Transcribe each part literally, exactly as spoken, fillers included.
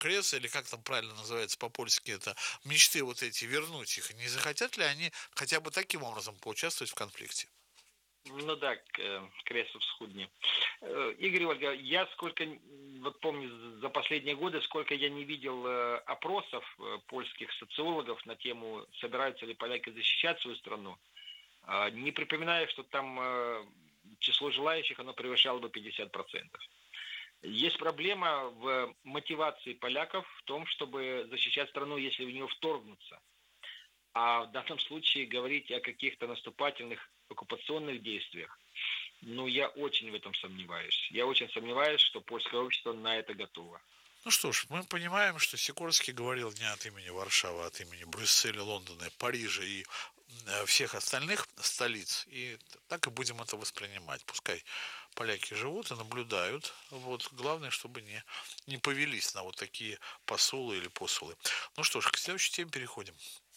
прогресса, или как там правильно называется по-польски это, мечты вот эти, вернуть их? Не захотят ли они хотя бы таким образом поучаствовать в конфликте? Ну да, к, э, Кресу всходни. Э, Игорь, Ольга, я сколько, н- вот помню за последние годы, сколько я не видел э, опросов э, польских социологов на тему, собираются ли поляки защищать свою страну, а, не припоминаю, что там э, число желающих, оно превышало бы пятьдесят процентов. Есть проблема в мотивации поляков в том, чтобы защищать страну, если в нее вторгнутся. А в данном случае говорить о каких-то наступательных оккупационных действиях, ну, я очень в этом сомневаюсь. Я очень сомневаюсь, что польское общество на это готово. Ну что ж, мы понимаем, что Сикорский говорил не от имени Варшавы, а от имени Брюсселя, Лондона, Парижа и э, всех остальных столиц. И так и будем это воспринимать. Пускай поляки живут и наблюдают. Вот. Главное, чтобы не, не повелись на вот такие посулы или посулы. Ну что ж, к следующей теме переходим.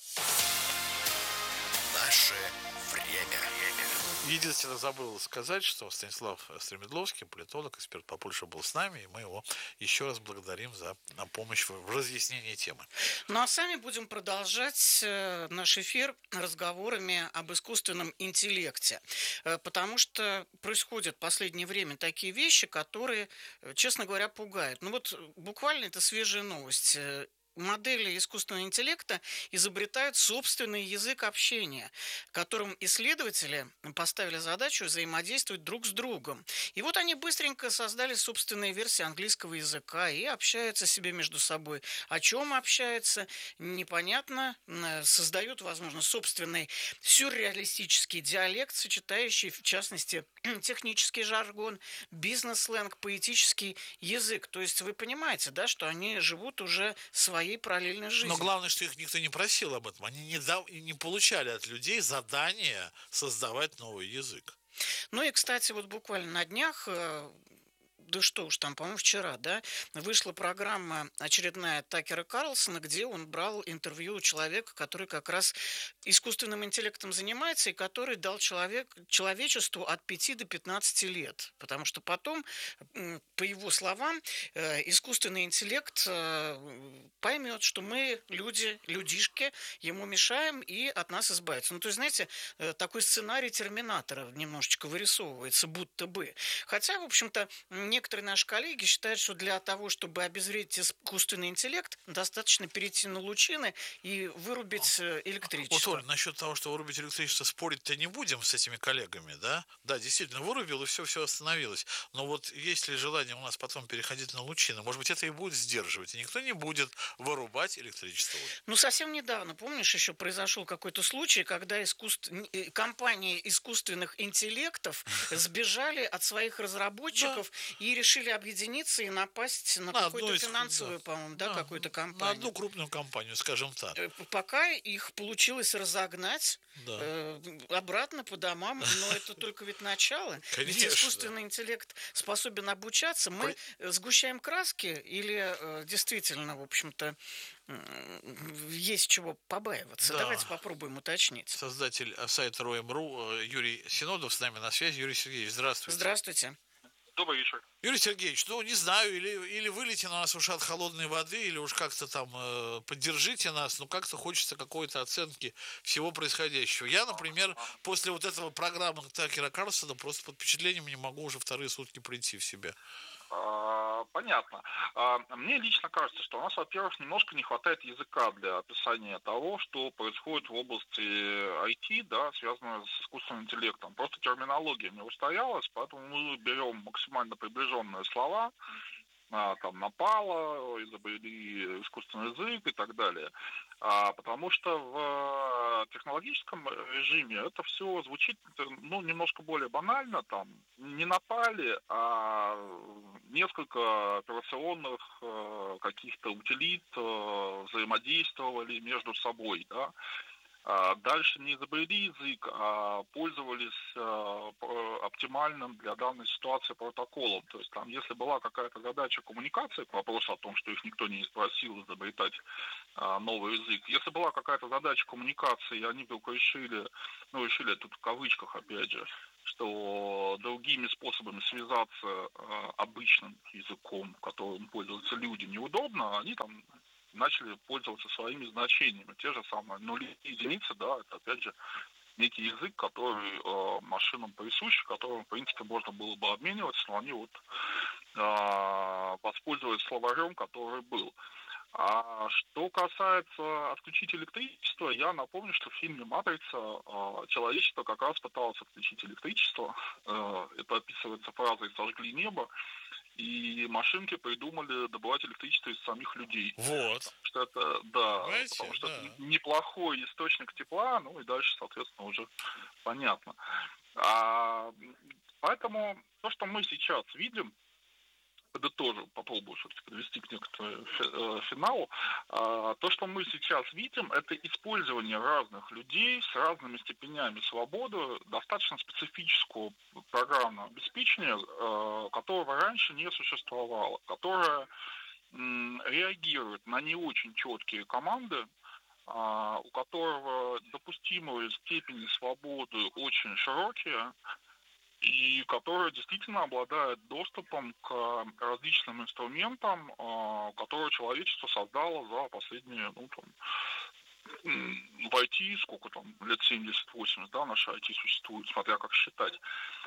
Наше время. Единственное, забыл сказать, что Станислав Стремедловский, политолог, эксперт по Польше, был с нами, и мы его еще раз благодарим за на помощь в, в разъяснении темы. Ну а сами будем продолжать э, наш эфир разговорами об искусственном интеллекте, Э, потому что происходят в последнее время такие вещи, которые, э, честно говоря, пугают. Ну вот э, буквально это свежая новость. Э, Модели искусственного интеллекта изобретают собственный язык общения, которым исследователи поставили задачу взаимодействовать друг с другом. И вот они быстренько создали собственные версии английского языка и общаются себе между собой. О чем общаются, непонятно. М, Создают, возможно, собственный сюрреалистический диалект, сочетающий, в частности, технический жаргон, бизнес-сленг, поэтический язык. То есть вы понимаете, да, что они живут уже своей параллельной Но жизнью. главное, что их никто не просил об этом. Они не, дав- и не получали от людей задание создавать новый язык. Ну и, кстати, вот буквально на днях, э, да что уж там, по-моему, вчера, да, вышла программа очередная Такера Карлсона, где он брал интервью у человека, который как раз искусственным интеллектом занимается и который дал человек, человечеству от пяти до пятнадцати лет. Потому что потом, м, по его словам, э, искусственный интеллект э, поймет, что мы, люди, людишки, ему мешаем и от нас избавится. Ну, то есть, знаете, э, такой сценарий Терминатора немножечко вырисовывается, будто бы. Хотя, в общем-то, некоторые наши коллеги считают, что для того, чтобы обезвредить искусственный интеллект, достаточно перейти на лучины и вырубить э, Вот, электричество. Оль, насчет того, что вырубить электричество, спорить-то не будем с этими коллегами, да? Да, действительно, вырубил, и все, все остановилось. Но вот есть ли желание у нас потом переходить на лучины, может быть, это и будет сдерживать, и никто не будет вырубать электричество, Оль. Ну, совсем недавно, помнишь, еще произошел какой-то случай, когда искусств... н- э, компании искусственных интеллектов сбежали от своих Да, разработчиков и решили объединиться и напасть на на одну какую-то из, да, финансовую, по-моему, да, да, какую-то на одну компанию. крупную компанию, скажем так. Э, Пока их получилось разогнать Да, э, обратно по домам, но это только ведь начало. Ведь конечно. искусственный интеллект способен обучаться. Мы При- э, сгущаем краски или э, действительно, в общем-то, м, есть чего побаиваться? Да, Давайте попробуем уточнить. создатель э, сайта РОМ.ру Юрий Синодов с нами на связи. Юрий Сергеевич, здравствуйте. Здравствуйте. Добрый вечер. Юрий Сергеевич, ну не знаю, или, или вылейте на нас уж от холодной воды, или уж как-то там э, поддержите нас, но как-то хочется какой-то оценки всего происходящего. Я, например, после вот этого программы Такера Карлсона просто под впечатлением не могу уже вторые сутки прийти в себя. А, Понятно. А, Мне лично кажется, что у нас, во-первых, немножко не хватает языка для описания того, что происходит в области ай ти, да, связанного с искусственным интеллектом. Просто терминология не устоялась, поэтому мы берем максимально приближенные слова, а, там напало, изобрели искусственный язык и так далее. А, потому что в технологическом режиме это все звучит, ну, немножко более банально, там не напали, а несколько операционных э, каких-то утилит э, взаимодействовали между собой, да. дальше не изобрели язык, а пользовались оптимальным для данной ситуации протоколом. То есть там, если была какая-то задача коммуникации, к вопросу о том, что их никто не спросил изобретать новый язык, если была какая-то задача коммуникации, и они вдруг решили, ну, решили тут в кавычках, опять же, что другими способами связаться э, обычным языком, которым пользуются люди, неудобно, они там начали пользоваться своими значениями. Те же самые нули и единицы, да, это опять же некий язык, который э, машинам присущ, которым, в принципе, можно было бы обмениваться, но они вот э, воспользовались словарем, который был. А что касается отключить электричество, я напомню, что в фильме «Матрица» человечество как раз пыталось отключить электричество. Это описывается фразой «сожгли небо», и машинки придумали добывать электричество из самих людей. Вот. Потому что это, да, Понимаете? потому что Да. это неплохой источник тепла, ну и дальше, соответственно, уже понятно. А, поэтому то, что мы сейчас видим, подытожу, попробую все-таки подвести к некоторому финалу. То, что мы сейчас видим, это использование разных людей с разными степенями свободы, достаточно специфического программного обеспечения, которого раньше не существовало, которое реагирует на не очень четкие команды, у которого допустимые степени свободы очень широкие, и которая действительно обладает доступом к различным инструментам, которые человечество создало за последние, ну, там, в ай ти, сколько там, лет семьдесят-восемьдесят, да, наше ай ти существует, смотря как считать.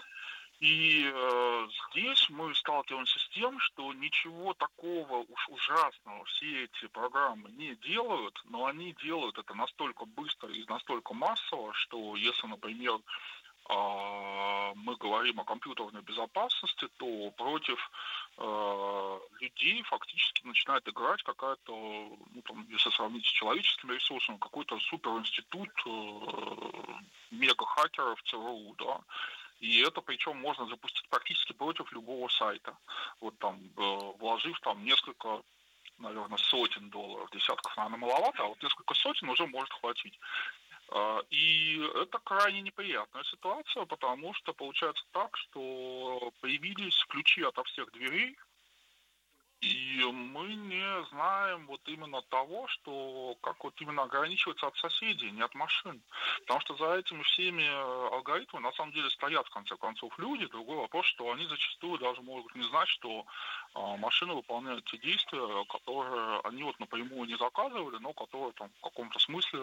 И э, здесь мы сталкиваемся с тем, что ничего такого уж ужасного все эти программы не делают, но они делают это настолько быстро и настолько массово, что если, например, мы говорим о компьютерной безопасности, то против э, людей фактически начинает играть какая-то, ну, там, если сравнить с человеческими ресурсами, какой-то суперинститут э, мега-хакеров ЦРУ, да. И это причем можно запустить практически против любого сайта. Вот там, э, вложив там несколько, наверное, сотен долларов, десятков, наверное, маловато, а вот несколько сотен уже может хватить. И это крайне неприятная ситуация, потому что получается так, что появились ключи ото всех дверей, и мы не знаем вот именно того, что как вот именно ограничиваться от соседей, не от машин. Потому что за этими всеми алгоритмами на самом деле стоят в конце концов люди. Другой вопрос, что они зачастую даже могут не знать, что а, машины выполняют те действия, которые они вот напрямую не заказывали, но которые там в каком-то смысле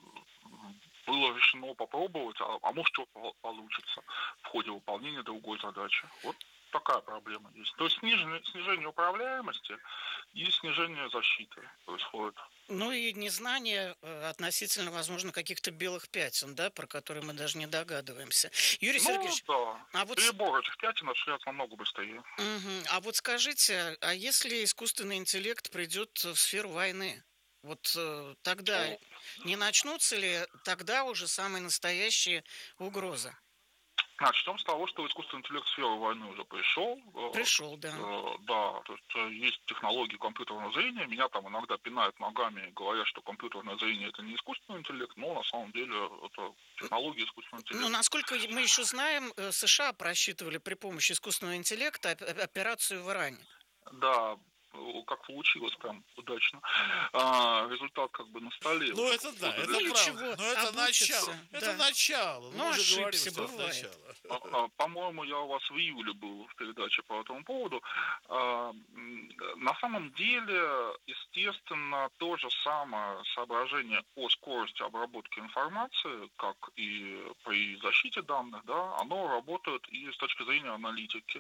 было решено попробовать, а, а может что получится в ходе выполнения другой задачи. Вот такая проблема есть. То есть снижение, снижение управляемости и снижение защиты происходит. Ну и незнание относительно, возможно, каких-то белых пятен, да, про которые мы даже не догадываемся. Юрий ну, Сергеевич, да. а вот... перебор этих пятен осуществляется намного быстрее. Угу. А вот скажите, а если искусственный интеллект придет в сферу войны? Вот э, тогда ну, не начнутся ли тогда уже самые настоящие угрозы? Начнем с того, что искусственный интеллект в сферу войны уже пришел. Пришел, да. Да, то есть есть технологии компьютерного зрения. Меня там иногда пинают ногами, говорят, что компьютерное зрение это не искусственный интеллект, но на самом деле это технология искусственного интеллекта. Ну, насколько мы еще знаем, США просчитывали при помощи искусственного интеллекта операцию в Иране. Да, как получилось, прям удачно. А, результат как бы на столе. Ну, это да, это ну, правда. Но это начало. Да. Это начало. Ну, уже ошибся, говорим, бывает. А, а, по-моему, я у вас в июле был в передаче по этому поводу. А, на самом деле, естественно, то же самое соображение о скорости обработки информации, как и при защите данных, да, оно работает и с точки зрения аналитики.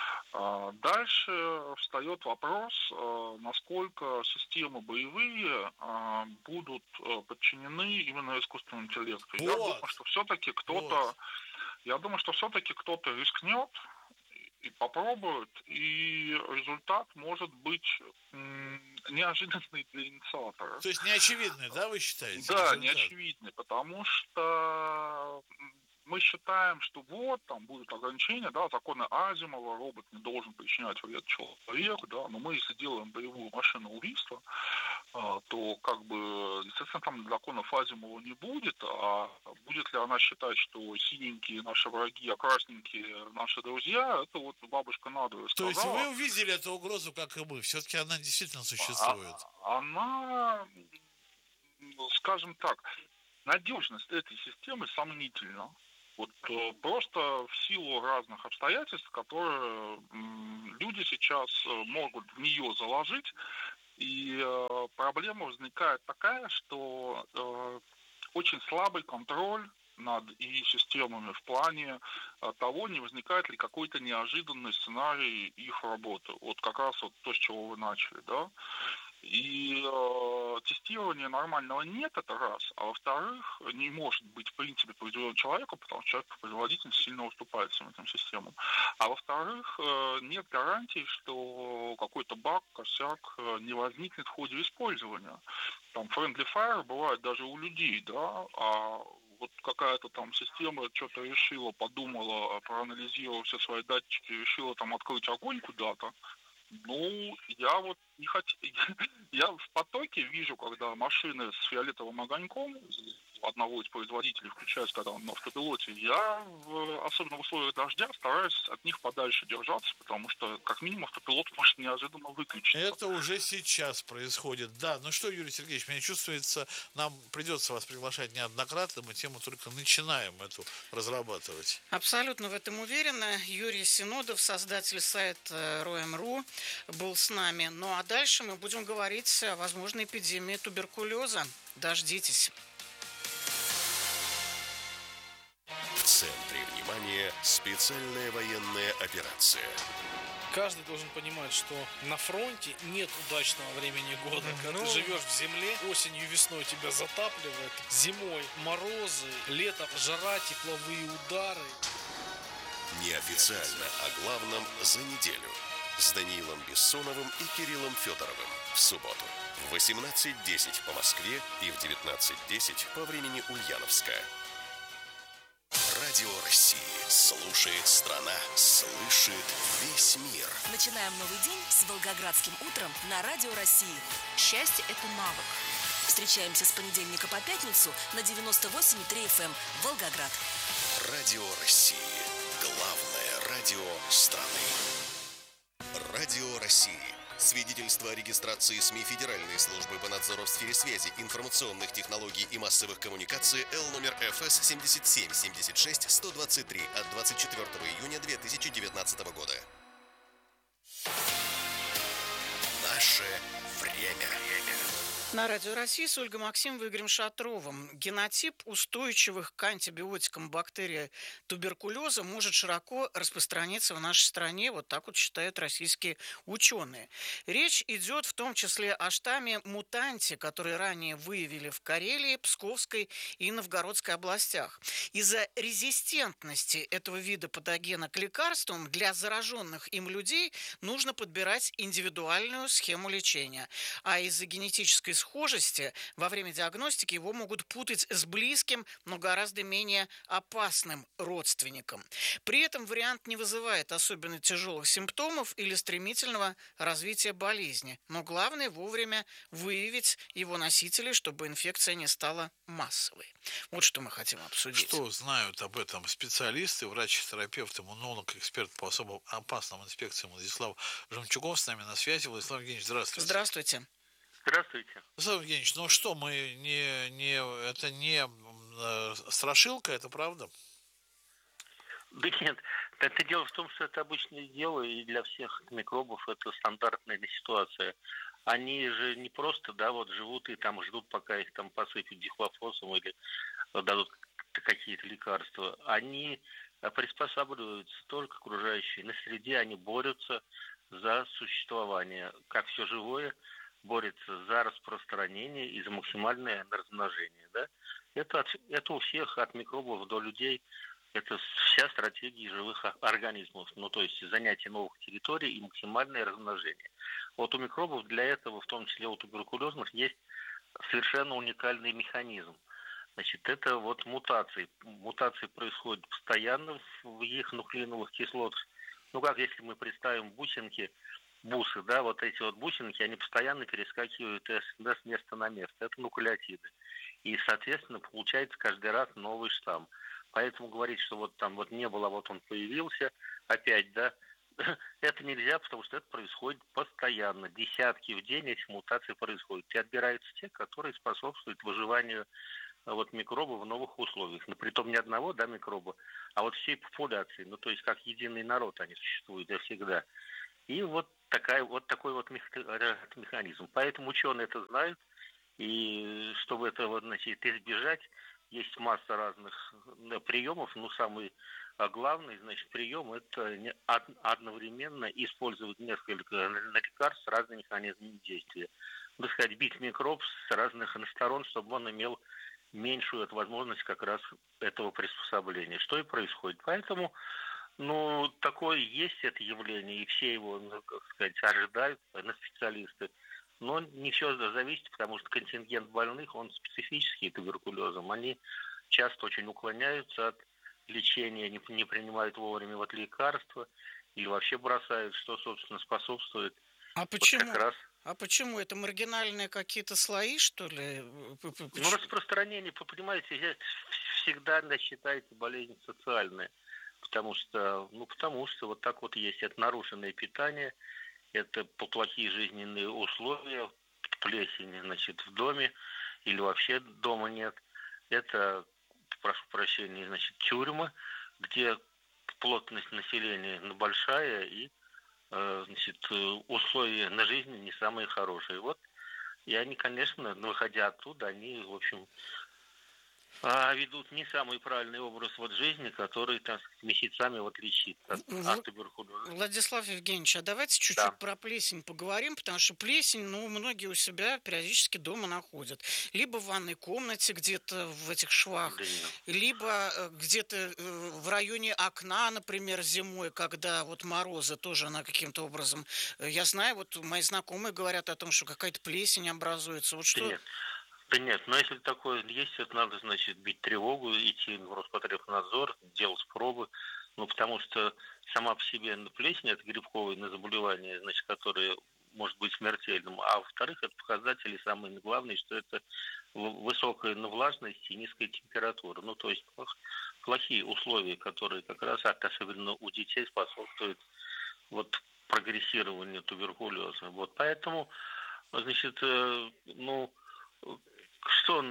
Дальше встает вопрос, насколько системы боевые будут подчинены именно искусственному интеллекту. Вот. Я думаю, что все-таки кто-то, вот. я думаю, что все-таки кто-то рискнет и попробует, и результат может быть неожиданный для инициатора. То есть неочевидный, да, вы считаете? Да, результат? неочевидный, потому что мы считаем, что вот, там будут ограничения, да, законы Азимова, робот не должен причинять вред человеку, да, но мы, если делаем боевую машину убийства, то, как бы, Естественно, там законов Азимова не будет, а будет ли она считать, что синенькие наши враги, а красненькие наши друзья, это вот бабушка надвое То есть сказала. вы увидели эту угрозу, как и мы. Все-таки она действительно существует. А, она, скажем так, надежность этой системы сомнительна. Вот э, просто в силу разных обстоятельств, которые м, люди сейчас э, могут в нее заложить, и э, проблема возникает такая, что э, очень слабый контроль над и системами в плане э, того, не возникает ли какой-то неожиданный сценарий их работы. Вот как раз вот то, с чего вы начали, да. И э, тестирования нормального нет, это раз. А во-вторых, не может быть в принципе произведен человеком, потому что человек производительность сильно уступает всем этим системам. А во-вторых, э, нет гарантий, что какой-то баг, косяк э, не возникнет в ходе использования. Там friendly fire бывает даже у людей, да, а вот какая-то там система что-то решила, подумала, проанализировала все свои датчики, решила там открыть огонь куда-то. Ну, я вот не хочу... Я в потоке вижу, когда машины с фиолетовым огоньком одного из производителей включаются, когда он на автопилоте. Я, в, особенно в условиях дождя, стараюсь от них подальше держаться, потому что, как минимум, автопилот может неожиданно выключиться. Это уже сейчас происходит. Да, ну что, Юрий Сергеевич, мне чувствуется, нам придется вас приглашать неоднократно, мы тему только начинаем эту разрабатывать. Абсолютно в этом уверена. Юрий Синодов, создатель сайта РОЭМ.ру, был с нами. Ну а дальше мы будем говорить о возможной эпидемии туберкулеза. Дождитесь. В центре внимания специальная военная операция. Каждый должен понимать, что на фронте нет удачного времени года. Когда Ну. ты живешь в земле, осенью, весной тебя затапливает, зимой морозы, летом жара, тепловые удары. Неофициально о главном за неделю. С Даниилом Бессоновым и Кириллом Федоровым. В субботу в восемнадцать десять по Москве и в девятнадцать десять по времени Ульяновска. Радио России. Слушает страна. Слышит весь мир. Начинаем новый день с Волгоградским утром на Радио России. Счастье – это навык. Встречаемся с понедельника по пятницу на девяносто восемь и три эф эм Волгоград. Радио России. Главное радио страны. Радио России. Свидетельство о регистрации СМИ Федеральной службы по надзору в сфере связи, информационных технологий и массовых коммуникаций Л номер эф эс семьдесят семь семьдесят шесть сто двадцать три от двадцать четвёртого июня две тысячи девятнадцатого года. Наше время. На Радио России с Ольгой Максимовой и Игорем Шатровым. Генотип устойчивых к антибиотикам бактерий туберкулеза может широко распространиться в нашей стране, вот так вот считают российские ученые. Речь идет в том числе о штамме мутанте, который ранее выявили в Карелии, Псковской и Новгородской областях. Из-за резистентности этого вида патогена к лекарствам для зараженных им людей нужно подбирать индивидуальную схему лечения. А из-за генетической схожести во время диагностики его могут путать с близким, но гораздо менее опасным родственником. При этом вариант не вызывает особенно тяжелых симптомов или стремительного развития болезни. Но главное вовремя выявить его носителей, чтобы инфекция не стала массовой. Вот что мы хотим обсудить. Что знают об этом специалисты, врач-терапевт, иммунолог, эксперт по особо опасным инфекциям Владислав Жемчугов с нами на связи. Владислав Евгеньевич, здравствуйте. Здравствуйте. Здравствуйте. Владислав Евгеньевич, ну что, мы не, не, это не э, страшилка, это правда? Да нет, это дело в том, что это обычное дело, и для всех микробов это стандартная ситуация. Они же не просто, да, вот живут и там ждут, пока их там посыпят дихлофосом или дадут какие-то лекарства. Они приспосабливаются только к окружающей на среде, они борются за существование, как все живое борется за распространение и за максимальное размножение. Да? Это, это у всех, от микробов до людей, это вся стратегия живых организмов. Ну, то есть занятие новых территорий и максимальное размножение. Вот у микробов для этого, в том числе у туберкулезных, есть совершенно уникальный механизм. Значит, это вот мутации. Мутации происходят постоянно в их нуклеиновых кислотах. Ну, как если мы представим бусинки бусы, да, вот эти вот бусинки, они постоянно перескакивают с места на место. Это нуклеотиды. И, соответственно, получается каждый раз новый штамм. Поэтому говорить, что вот там вот не было, вот он появился, опять, да, это нельзя, потому что это происходит постоянно. Десятки в день этих мутаций происходят. И отбираются те, которые способствуют выживанию вот микроба в новых условиях. Но притом не одного, да, микроба, а вот всей популяции. Ну, то есть как единый народ они существуют всегда. И вот, такая, вот такой вот механизм. Поэтому ученые это знают. И чтобы этого, значит, избежать, есть масса разных приемов. Но самый главный, значит, прием – это одновременно использовать несколько лекарств с разными механизмами действия. Так сказать, бить микроб с разных сторон, чтобы он имел меньшую возможность как раз этого приспособления. Что и происходит. Поэтому, ну, такое есть это явление, и все его, ну, как сказать, ожидают, на специалисты. Но не все зависит, потому что контингент больных, он специфический туберкулезом. Они часто очень уклоняются от лечения, не, не принимают вовремя вот лекарства или вообще бросают, что, собственно, способствует а почему? Вот как раз. А почему? Это маргинальные какие-то слои, что ли? Почему? Ну, распространение, вы понимаете, всегда считается болезнь социальная. Потому что, ну, потому что вот так вот есть. Это нарушенное питание, это плохие жизненные условия, плесень, значит, в доме или вообще дома нет. Это, прошу прощения, значит, тюрьма, где плотность населения большая и, значит, условия на жизнь не самые хорошие. Вот, и они, конечно, выходя оттуда, они, в общем, ведут не самый правильный образ вот жизни, который, так сказать, месяцами вот лечит от, от туберкулеза. Владислав Евгеньевич, а давайте чуть-чуть да. про плесень поговорим, потому что плесень, ну, многие у себя периодически дома находят. Либо в ванной комнате где-то в этих швах, да, либо где-то в районе окна, например, зимой, когда вот морозы, тоже она каким-то образом... Я знаю, вот мои знакомые говорят о том, что какая-то плесень образуется. Вот что... Нет. Да нет, но если такое есть, это надо, значит, бить тревогу, идти в Роспотребнадзор, делать пробы, ну, потому что сама по себе плесень – это грибковое заболевание, значит, которое может быть смертельным, а во-вторых, это показатели самые главные, что это высокая влажность и низкая температура, ну, то есть плохие условия, которые как раз, особенно у детей, способствуют вот прогрессированию туберкулеза. Вот поэтому, значит, ну, что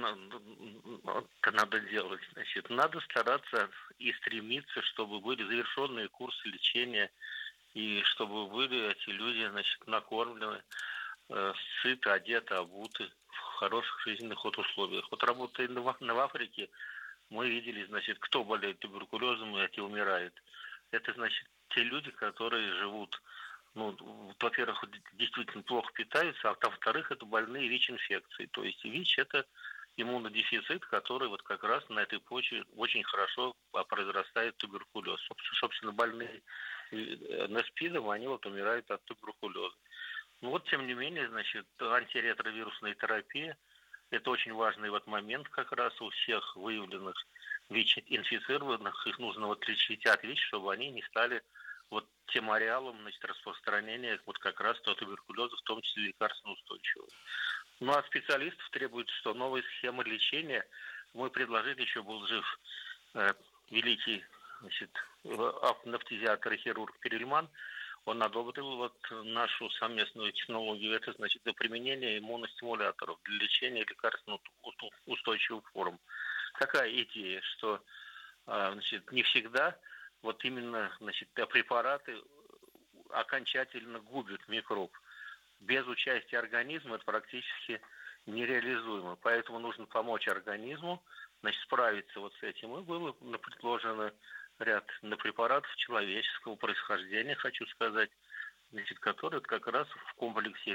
надо делать? Значит, надо стараться и стремиться, чтобы были завершенные курсы лечения, и чтобы были эти люди, значит, накормлены, э, сыты, одеты, обуты в хороших жизненных вот условиях. Вот работая в Африке, мы видели, значит, кто болеет туберкулезом и эти умирает. Это, значит, те люди, которые живут, ну, во-первых, действительно плохо питаются, а во-вторых, это больные ВИЧ-инфекцией. То есть ВИЧ – это иммунодефицит, который вот как раз на этой почве очень хорошо произрастает туберкулез. Собственно, больные СПИДом, они вот умирают от туберкулеза. Ну вот, тем не менее, значит, антиретровирусная терапия – это очень важный вот момент как раз у всех выявленных ВИЧ-инфицированных. Их нужно вот лечить от ВИЧ, чтобы они не стали вот тем ареалом, значит, распространения вот как раз туберкулеза, в том числе лекарственно-устойчивого. Ну, а специалистов требует, что новые схемы лечения. Мы предложили, еще был жив э, великий, значит, анестезиатор и хирург Перельман. Он одобрил вот нашу совместную технологию. Это, значит, для применения иммуностимуляторов для лечения лекарственно-устойчивых форм. Какая идея, что, э, значит, не всегда вот именно, значит, препараты окончательно губят микроб. Без участия организма это практически нереализуемо. Поэтому нужно помочь организму, значит, справиться вот с этим. И было предложено ряд на препаратов человеческого происхождения, хочу сказать, значит, которые как раз в комплексе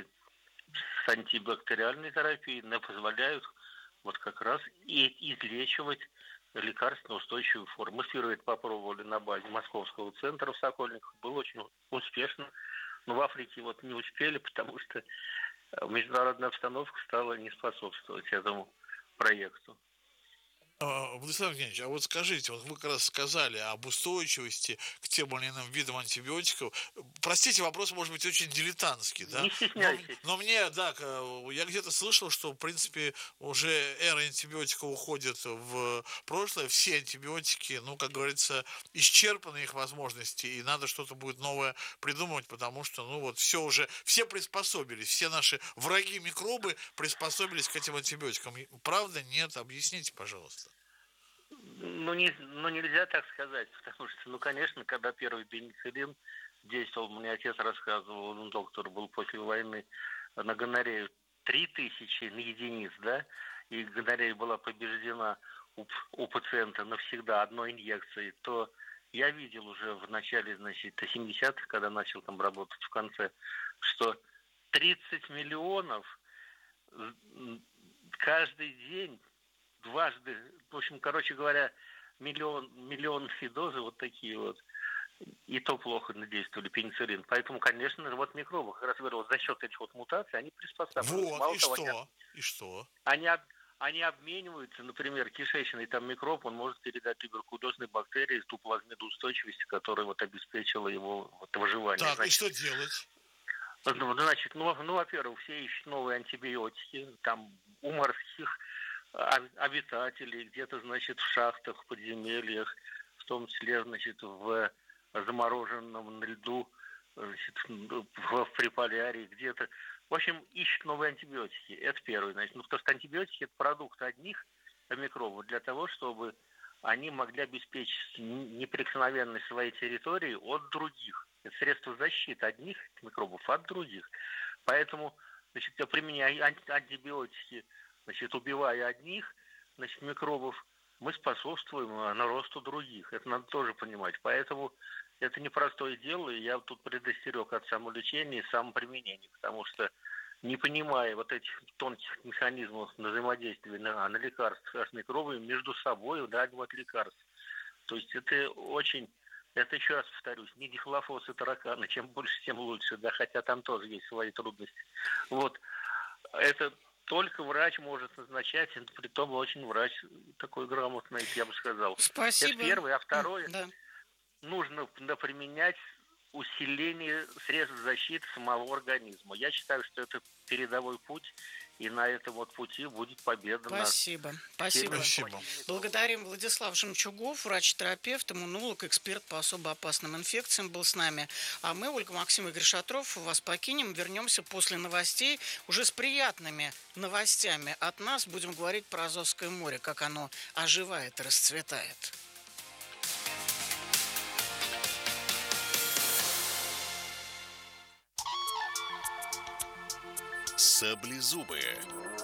с антибактериальной терапией позволяют вот как раз и излечивать лекарственно-устойчивую форму. Мы впервые это попробовали на базе Московского центра в Сокольниках. Было очень успешно. Но в Африке вот не успели, потому что международная обстановка стала не способствовать этому проекту. Владислав Евгеньевич, а вот скажите, вот вы как раз сказали об устойчивости к тем или иным видам антибиотиков. Простите, вопрос может быть очень дилетантский, да? Не стесняйтесь. Но, но мне, да, я где-то слышал, что, в принципе, уже эра антибиотиков уходит в прошлое. Все антибиотики, ну, как говорится, исчерпаны их возможности, и надо что-то будет новое придумывать, потому что, ну, вот все уже, все приспособились, все наши враги микробы приспособились к этим антибиотикам. Правда? Нет? Объясните, пожалуйста. Ну, не, ну, нельзя так сказать, потому что, ну, конечно, когда первый пенициллин действовал, мне отец рассказывал, он доктор был после войны, на гонорею три тысячи единиц, да, и гонорея была побеждена у, у пациента навсегда одной инъекцией, то я видел уже в начале, значит, семидесятых, когда начал там работать в конце, что тридцать миллионов каждый день, дважды, в общем, короче говоря, миллион, миллионные дозы вот такие вот, и то плохо действовали пенициллин. Поэтому, конечно, вот микробы, как раз говорю, вот за счет этих вот мутаций, они приспосабливаются. Вот, Мало и того, что? Они, и что? Они, они обмениваются, например, кишечный там микроб, он может передать туберкулезной бактерии ту плазмиду устойчивости, которая вот обеспечила его вот выживание. Так, значит, и что делать? Ну, значит, ну, ну, во-первых, все ищут новые антибиотики, там у морских обитателей, где-то, значит, в шахтах, в подземельях, в том числе, значит, в замороженном на льду, значит, в Приполярье, где-то. В общем, ищут новые антибиотики. Это первое. Значит, ну, потому что антибиотики – это продукт одних микробов для того, чтобы они могли обеспечить неприкосновенность своей территории от других. Это средство защиты одних микробов от других. Поэтому, значит, применяя антибиотики, значит, убивая одних, значит, микробов, мы способствуем наросту других. Это надо тоже понимать. Поэтому это непростое дело, и я тут предостерег от самолечения и самоприменения, потому что, не понимая вот этих тонких механизмов взаимодействия на, на лекарствах с микробами, между собой дать лекарств. То есть это очень, это еще раз повторюсь, не дихлофосы тараканы, чем больше, тем лучше, да, хотя там тоже есть свои трудности. Вот, это только врач может назначать, при том очень врач такой грамотный, я бы сказал. Спасибо. Это первое, а второе, да. нужно применять усиление средств защиты самого организма. Я считаю, что это передовой путь, и на этом вот пути будет победа. Спасибо. Над... Спасибо. Спасибо. Благодарим. Владислав Жемчугов, врач-терапевт, иммунолог, эксперт по особо опасным инфекциям был с нами. А мы, Ольга Максимовна Гришатров, вас покинем. Вернемся после новостей уже с приятными новостями от нас. Будем говорить про Азовское море, как оно оживает и расцветает. Саблезубые.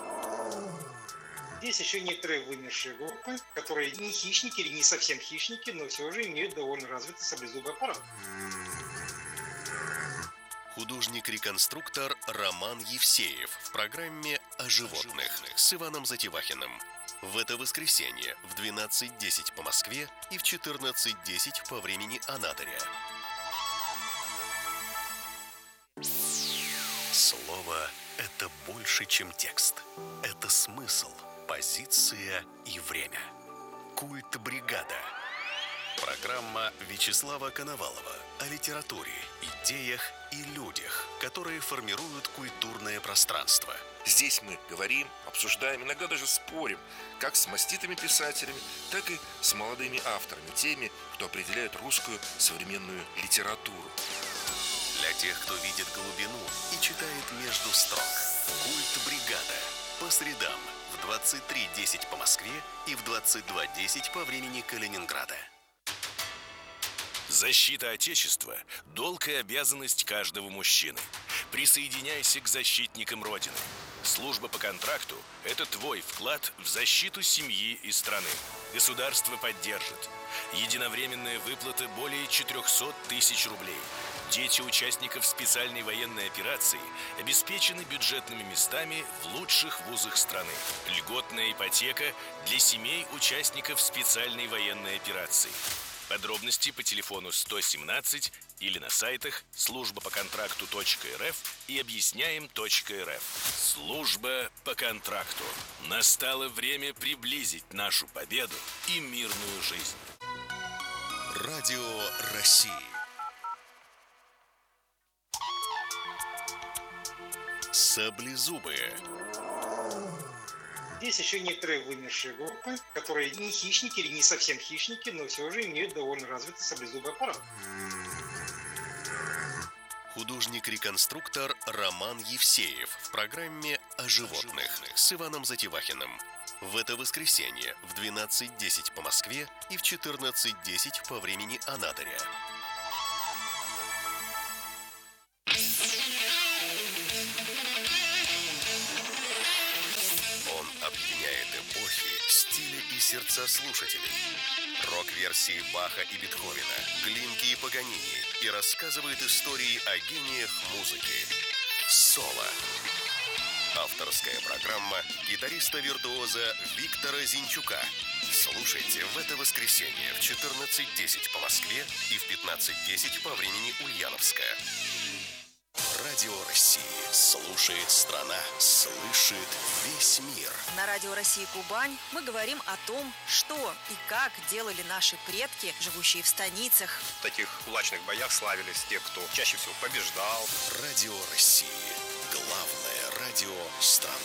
Есть еще некоторые вымершие группы, которые не хищники или не совсем хищники, но все же имеют довольно развитый саблезубый аппарат. Художник-реконструктор Роман Евсеев в программе «О животных» с Иваном Затевахиным. В это воскресенье в двенадцать десять по Москве и в четырнадцать десять по времени Анадыря. Слово – это больше, чем текст. Это смысл, позиция и время. Культ бригада. Программа Вячеслава Коновалова о литературе, идеях и людях, которые формируют культурное пространство. Здесь мы говорим, обсуждаем, иногда даже спорим, как с маститыми писателями, так и с молодыми авторами, теми, кто определяет русскую современную литературу. Для тех, кто видит глубину и читает между строк. Культ бригада. По средам в двадцать три десять по Москве и в двадцать два десять по времени Калининграда. Защита Отечества – долг и обязанность каждого мужчины. Присоединяйся к защитникам Родины. Служба по контракту – это твой вклад в защиту семьи и страны. Государство поддержит. Единовременная выплата более четыреста тысяч рублей. Дети участников специальной военной операции обеспечены бюджетными местами в лучших вузах страны. Льготная ипотека для семей участников специальной военной операции. Подробности по телефону сто семнадцать или на сайтах служба по контракту точка эр эф и объясняем точка эр эф. Служба по контракту. Настало время приблизить нашу победу и мирную жизнь. Радио России. Саблезубые. Есть еще некоторые вымершие группы, которые не хищники или не совсем хищники, но все же имеют довольно развитый саблезубый аппарат. Художник-реконструктор Роман Евсеев в программе «О животных» с Иваном Затевахиным. В это воскресенье в двенадцать десять по Москве и в четырнадцать десять по времени Анадыря. Он объединяет эпохи, стили и сердца слушателей. Рок-версии Баха и Бетховена, Глинки и Паганини и рассказывает истории о гениях музыки. Соло. Авторская программа гитариста-виртуоза Виктора Зинчука. Слушайте в это воскресенье в четырнадцать десять по Москве и в пятнадцать десять по времени Ульяновская. Радио России. Слушает страна, слышит весь мир. На Радио России Кубань мы говорим о том, что и как делали наши предки, живущие в станицах. В таких кулачных боях славились те, кто чаще всего побеждал. Радио России. Главное радио страны.